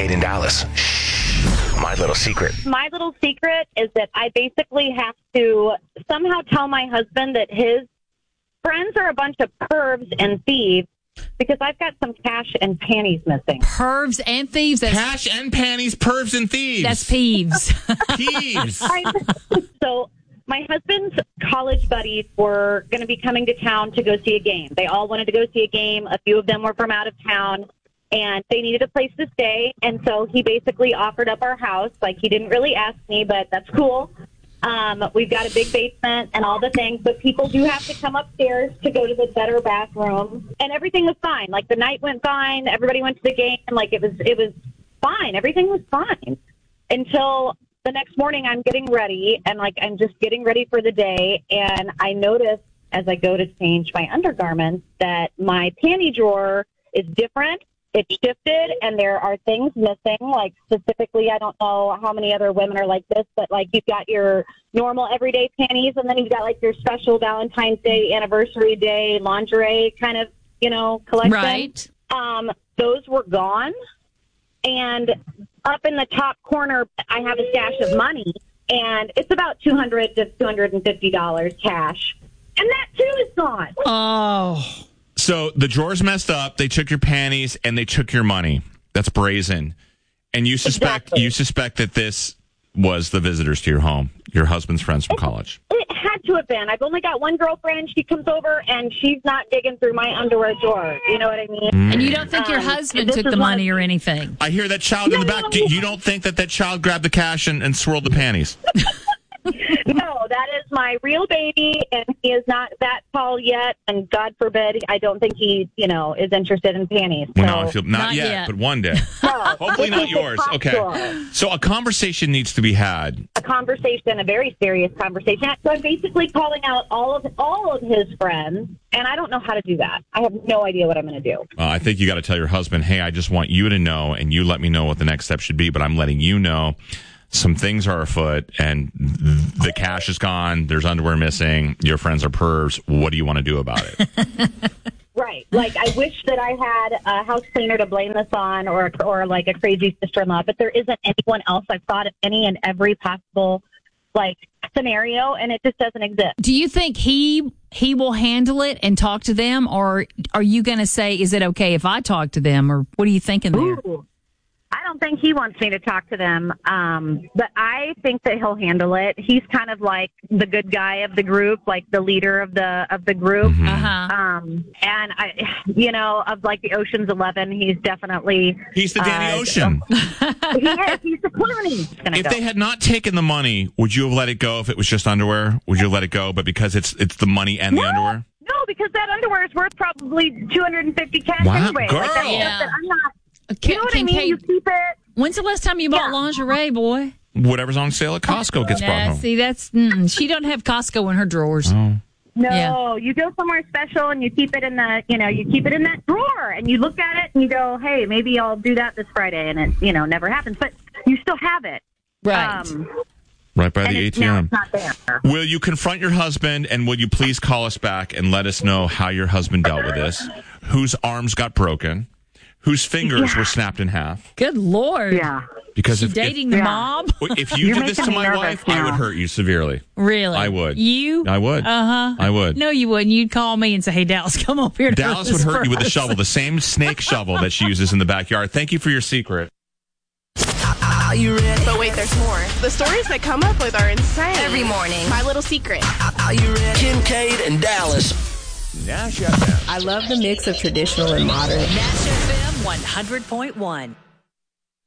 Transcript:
Kate and Dallas. Shh. My little secret. My little secret is that I basically have to somehow tell my husband that his friends are a bunch of pervs and thieves because I've got some cash and panties missing. Pervs and thieves? Cash and panties, pervs and thieves. That's peeves. Peeves. So my husband's college buddies were going to be coming to town to go see a game. They all wanted to go see a game. A few of them were from out of town, and they needed a place to stay. And so he basically offered up our house. Like, he didn't really ask me, but that's cool. We've got a big basement and all the things, but people do have to come upstairs to go to the better bathroom. And everything was fine. Like, the night went fine. Everybody went to the game. Like, it was fine. Everything was fine until the next morning. I'm getting ready, and I'm just getting ready for the day. And I notice as I go to change my undergarments that my panty drawer is different. It's shifted, and there are things missing. Like, specifically, I don't know how many other women are like this, but you've got your normal everyday panties, and then you've got your special Valentine's Day, anniversary day lingerie kind of, collection. Right. Those were gone. And up in the top corner, I have a stash of money, and it's about $200 to $250 cash. And that, too, is gone. Oh. So the drawer's messed up. They took your panties and they took your money. That's brazen. And you suspect that this was the visitors to your home, your husband's friends from college. It had to have been. I've only got one girlfriend. She comes over, and she's not digging through my underwear drawer. You know what I mean? And you don't think your husband took the money or anything? I hear that child in the back. You don't think that child grabbed the cash and swirled the panties? No, that is my real baby, and he is not that tall yet, and God forbid, I don't think he, is interested in panties. So. Well, no, not yet, but one day. Hopefully not yours. Okay. So a conversation needs to be had. A very serious conversation. So I'm basically calling out all of his friends, and I don't know how to do that. I have no idea what I'm going to do. I think you got to tell your husband, hey, I just want you to know, and you let me know what the next step should be, but I'm letting you know some things are afoot, and the cash is gone. There's underwear missing. Your friends are pervs. What do you want to do about it? Right. I wish that I had a house cleaner to blame this on, or a crazy sister-in-law, but there isn't anyone else. I've thought of any and every possible scenario, and it just doesn't exist. Do you think he will handle it and talk to them, or are you going to say, is it okay if I talk to them, or what are you thinking there? Ooh. I don't think he wants me to talk to them, but I think that he'll handle it. He's kind of like the good guy of the group, like the leader of the group. Mm-hmm. And of the Ocean's 11, he's the Danny Ocean. He is. He's the Clooney. If they had not taken the money, would you have let it go if it was just underwear? Would you have let it go? But because it's the money and the underwear? No, because that underwear is worth probably $250 cash anyway. Girl. I'm not. You know what I mean? Kate, you keep it. When's the last time you bought lingerie, boy? Whatever's on sale at Costco gets brought home. See, she don't have Costco in her drawers. Oh. No, you go somewhere special and you keep it in that drawer, and you look at it and you go, hey, maybe I'll do that this Friday, and it, never happens. But you still have it. Right. Right by the ATM. Now it's not there. Will you confront your husband, and will you please call us back and let us know how your husband dealt with this? Whose arms got broken? Whose fingers were snapped in half? Good Lord. Yeah. Because if dating the mob? If you did this to my wife, I would hurt you severely. Really? I would. You? I would. Uh-huh. I would. No, you wouldn't. You'd call me and say, hey, Dallas, come over here. Dallas would hurt you with a shovel, the same snake shovel that she uses in the backyard. Thank you for your secret. Are you ready? But wait, there's more. The stories that come up with are insane. Every morning. My little secret. Are you ready? Kim, Kate, and Dallas. Nash FM. I love the mix of traditional and modern. Nash FM 100.1.